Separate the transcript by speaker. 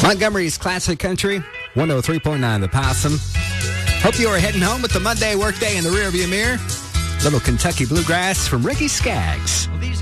Speaker 1: Montgomery's Classic Country, 103.9 The Possum. Hope you are heading home with the Monday workday in the rearview mirror. Little Kentucky Bluegrass from Ricky Skaggs.